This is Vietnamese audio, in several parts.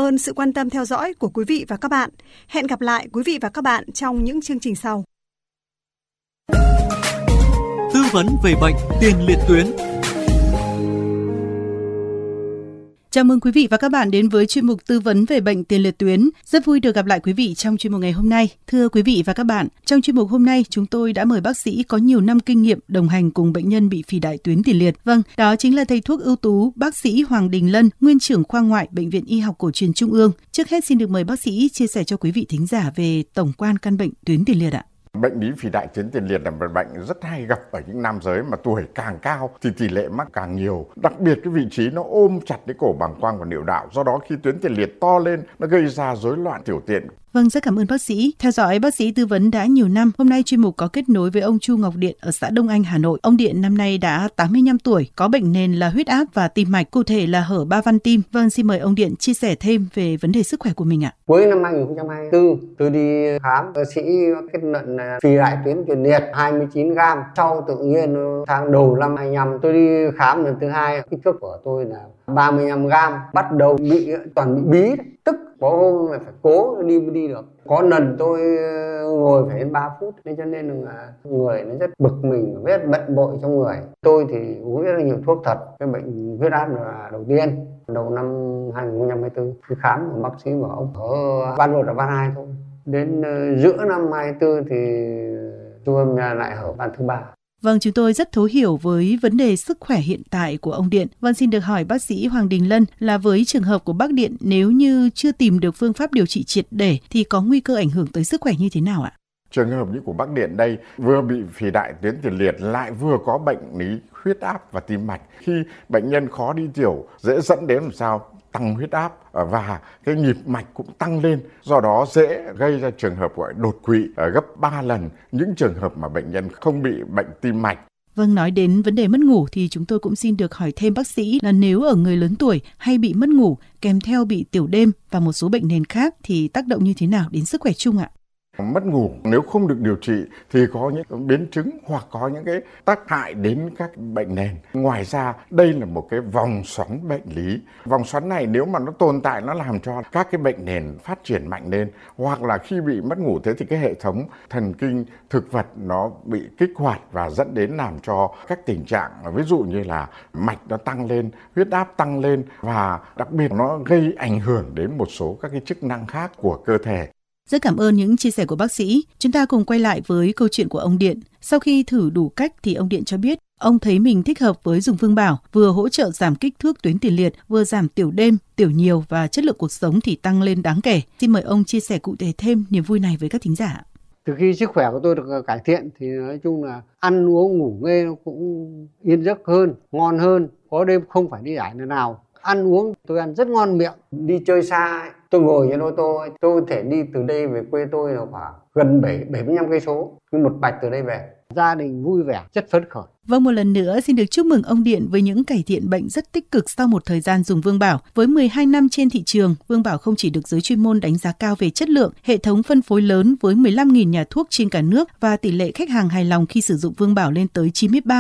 ơn sự quan tâm theo dõi của quý vị và các bạn. Hẹn gặp lại quý vị và các bạn trong những chương trình sau. Tư vấn về bệnh tiền liệt tuyến. Chào mừng quý vị và các bạn đến với chuyên mục tư vấn về bệnh tiền liệt tuyến. Rất vui được gặp lại quý vị trong chuyên mục ngày hôm nay. Thưa quý vị và các bạn, trong chuyên mục hôm nay chúng tôi đã mời bác sĩ có nhiều năm kinh nghiệm đồng hành cùng bệnh nhân bị phì đại tuyến tiền liệt. Vâng, đó chính là thầy thuốc ưu tú bác sĩ Hoàng Đình Lân, nguyên trưởng khoa ngoại Bệnh viện Y học cổ truyền Trung ương. Trước hết xin được mời bác sĩ chia sẻ cho quý vị thính giả về tổng quan căn bệnh tuyến tiền liệt ạ. Bệnh lý phì đại tuyến tiền liệt là một bệnh rất hay gặp ở những nam giới mà tuổi càng cao thì tỷ lệ mắc càng nhiều. Đặc biệt cái vị trí nó ôm chặt cái cổ bàng quang và niệu đạo. Do đó khi tuyến tiền liệt to lên nó gây ra rối loạn tiểu tiện. Vâng, rất cảm ơn bác sĩ. Theo dõi bác sĩ tư vấn đã nhiều năm, hôm nay chuyên mục có kết nối với ông Chu Ngọc Điện ở xã Đông Anh, Hà Nội. Ông Điện năm nay đã 85 tuổi, có bệnh nền là huyết áp và tim mạch, cụ thể là hở ba van tim. Vâng, xin mời ông Điện chia sẻ thêm về vấn đề sức khỏe của mình ạ. Cuối năm 2024, tôi đi khám, bác sĩ kết luận là phì đại tuyến tiền liệt 29 gram. Sau tự nhiên tháng đầu năm 25, tôi đi khám lần thứ hai, kích thước của tôi là 35 gram. Bắt đầu toàn bị bí, tức có hôm phải cố đi được. Có lần tôi ngồi phải đến 3 phút, nên cho nên là người nó rất bực mình, rất bận bội trong người. Tôi thì uống rất là nhiều thuốc thật. Cái bệnh huyết áp là đầu tiên, đầu năm 2024. Tôi khám của bác sĩ bảo ông ở van 1 và van 2 thôi. Đến giữa năm 24 thì tôi lại hở van thứ 3. Vâng, chúng tôi rất thấu hiểu với vấn đề sức khỏe hiện tại của ông Điện. Vâng, xin được hỏi bác sĩ Hoàng Đình Lân là với trường hợp của bác Điện, nếu như chưa tìm được phương pháp điều trị triệt để thì có nguy cơ ảnh hưởng tới sức khỏe như thế nào ạ? Trường hợp như của bác Điện đây vừa bị phì đại tuyến tiền liệt lại vừa có bệnh lý huyết áp và tim mạch. Khi bệnh nhân khó đi tiểu dễ dẫn đến làm sao? Tăng huyết áp và cái nhịp mạch cũng tăng lên, do đó dễ gây ra trường hợp gọi đột quỵ gấp 3 lần những trường hợp mà bệnh nhân không bị bệnh tim mạch. Vâng, nói đến vấn đề mất ngủ thì chúng tôi cũng xin được hỏi thêm bác sĩ là nếu ở người lớn tuổi hay bị mất ngủ kèm theo bị tiểu đêm và một số bệnh nền khác thì tác động như thế nào đến sức khỏe chung ạ? Mất ngủ nếu không được điều trị thì có những biến chứng hoặc có những cái tác hại đến các bệnh nền. Ngoài ra đây là một cái vòng xoắn bệnh lý. Vòng xoắn này nếu mà nó tồn tại nó làm cho các cái bệnh nền phát triển mạnh lên, hoặc là khi bị mất ngủ thế thì cái hệ thống thần kinh thực vật nó bị kích hoạt và dẫn đến làm cho các tình trạng ví dụ như là mạch nó tăng lên, huyết áp tăng lên và đặc biệt nó gây ảnh hưởng đến một số các cái chức năng khác của cơ thể. Rất cảm ơn những chia sẻ của bác sĩ. Chúng ta cùng quay lại với câu chuyện của ông Điện. Sau khi thử đủ cách thì ông Điện cho biết ông thấy mình thích hợp với dùng Vương Bảo, vừa hỗ trợ giảm kích thước tuyến tiền liệt, vừa giảm tiểu đêm, tiểu nhiều và chất lượng cuộc sống thì tăng lên đáng kể. Xin mời ông chia sẻ cụ thể thêm niềm vui này với các thính giả. Từ khi sức khỏe của tôi được cải thiện thì nói chung là ăn uống ngủ nghê nó cũng yên giấc hơn, ngon hơn, có đêm không phải đi giải nào. Ăn uống tôi ăn rất ngon miệng, đi chơi xa tôi ngồi trên ô tô tôi có thể đi từ đây về quê tôi là khoảng gần 75 cây số, cứ một mạch từ đây về. Gia đình vui vẻ, rất phấn khởi. Vâng, một lần nữa xin được chúc mừng ông Điện với những cải thiện bệnh rất tích cực sau một thời gian dùng Vương Bảo. Với 12 năm trên thị trường, Vương Bảo không chỉ được giới chuyên môn đánh giá cao về chất lượng, hệ thống phân phối lớn với 15.000 nhà thuốc trên cả nước và tỷ lệ khách hàng hài lòng khi sử dụng Vương Bảo lên tới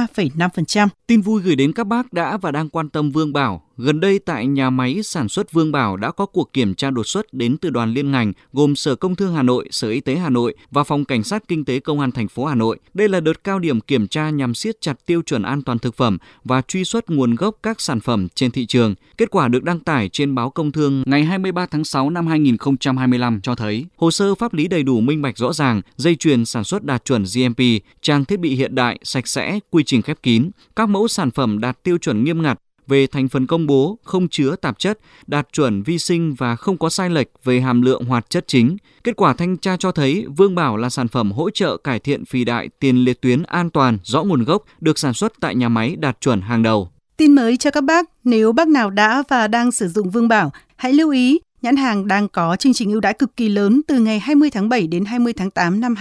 93,5%. Tin vui gửi đến các bác đã và đang quan tâm Vương Bảo. Gần đây tại nhà máy sản xuất Vương Bảo đã có cuộc kiểm tra đột xuất đến từ đoàn liên ngành gồm Sở Công Thương Hà Nội, Sở Y tế Hà Nội và Phòng Cảnh sát Kinh tế Công an thành phố Hà Nội. Đây là đợt cao điểm kiểm tra nhằm siết chặt tiêu chuẩn an toàn thực phẩm và truy xuất nguồn gốc các sản phẩm trên thị trường. Kết quả được đăng tải trên báo Công Thương ngày 23 tháng 6 năm 2025 cho thấy hồ sơ pháp lý đầy đủ, minh bạch rõ ràng, dây chuyền sản xuất đạt chuẩn GMP, trang thiết bị hiện đại, sạch sẽ, quy trình khép kín, các mẫu sản phẩm đạt tiêu chuẩn nghiêm ngặt về thành phần công bố, không chứa tạp chất, đạt chuẩn vi sinh và không có sai lệch về hàm lượng hoạt chất chính. Kết quả thanh tra cho thấy Vương Bảo là sản phẩm hỗ trợ cải thiện phì đại tiền liệt tuyến an toàn, rõ nguồn gốc, được sản xuất tại nhà máy đạt chuẩn hàng đầu. Tin mới cho các bác, nếu bác nào đã và đang sử dụng Vương Bảo, hãy lưu ý nhãn hàng đang có chương trình ưu đãi cực kỳ lớn từ ngày 20 tháng 7 đến 20 tháng 8 năm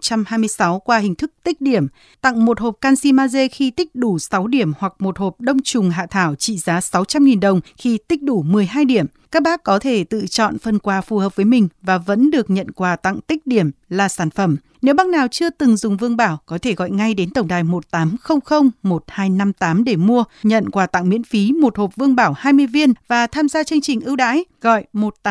2026 qua hình thức tích điểm, tặng một hộp canxi magie khi tích đủ 6 điểm hoặc một hộp đông trùng hạ thảo trị giá 600.000 đồng khi tích đủ 12 điểm. Các bác có thể tự chọn phần quà phù hợp với mình và vẫn được nhận quà tặng tích điểm là sản phẩm. Nếu bác nào chưa từng dùng Vương Bảo, có thể gọi ngay đến tổng đài 1800 1258 để mua, nhận quà tặng miễn phí một hộp Vương Bảo 20 viên và tham gia chương trình ưu đãi. Gọi 1800